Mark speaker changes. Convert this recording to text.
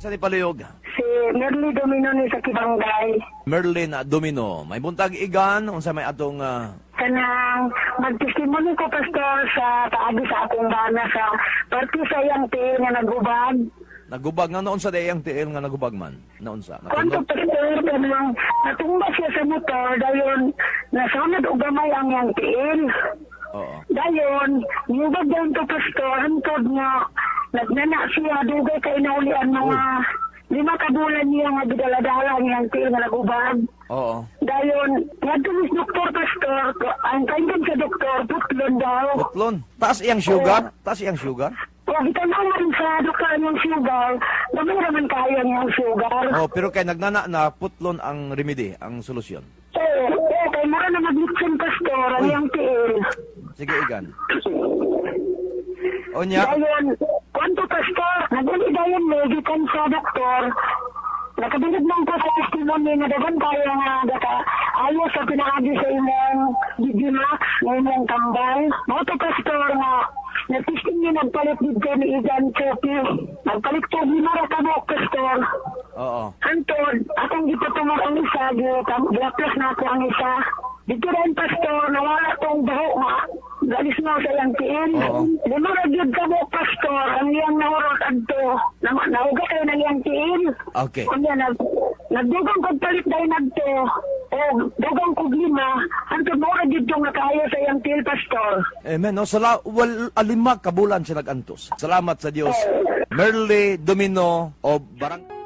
Speaker 1: Sa ni paluyog.
Speaker 2: Si Merly Domino ni sa Kibanggay.
Speaker 1: Merlin Domino. May buntag igan unsa may atong
Speaker 2: Kanang magtestimony ko, Pastor, sa paagi sa akong bana sa party sa iyang tiil nga nagubad.
Speaker 1: nagubag nga noon sa dayang tiil nga nagubag man. Naon sa?
Speaker 2: Kwanto,
Speaker 1: Natulog?
Speaker 2: Pastor, kanang natumba siya sa motor, dayon nasunod og gamay ang iyang tiil.
Speaker 1: Oo.
Speaker 2: Dayon, niyubag dayon to, Pastor, hantod nga nagnana siya, dugay kay naulian mga 5 kabulan niya nga gidaladala niyang tiil nga nagubad.
Speaker 1: Oo.
Speaker 2: Dayon, nagtumis doktor, Pastor, ang kaindan sa doktor, putlon daw.
Speaker 1: Putlon. Taas iyang sugar? Taas iyang sugar?
Speaker 2: O, itanawan sa doktor niyang sugar, dami naman kaya niyang sugar.
Speaker 1: Oh, pero kay nagnana na putlon ang remedy, ang solusyon.
Speaker 2: Kay mara na maglitsin, Pastor, ang
Speaker 1: Uy.
Speaker 2: iyang tiil.
Speaker 1: Sige igan. Onya.
Speaker 2: Dayon, kwanto, Pastor, naguli dayon gikan sa doktor, nakabilib lang ko sa testimony na dagan kaya nga daka ayaw sa pinaagi sa imong Digimax, ng imong tambal. Mga to, Pastor, nga nagtisting niya nagpalit dito ni Igan Chopi. Nagpalit ko, ginara ka mo, Pastor.
Speaker 1: Oo.
Speaker 2: Antod, akong gipatumar ang isa, gilaplas na ako ang isa. Dito rin, Pastor, nawala tong baho nga. Galis mo sa iyang tiil.
Speaker 1: Oo.
Speaker 2: Lima na gyud ka mo, Pastor, ang iyang naurot adto. Nauga kayo ng iyang tiil.
Speaker 1: Okay.
Speaker 2: Kanya, nagdugang kong palit dahil nagto. O, dugang kong 5. Antod mo na dito nga kayo sa iyang tiil, Pastor.
Speaker 1: Amen. No, alima kabulan siya nagantos. Salamat sa Dios. Merly Domino o Barang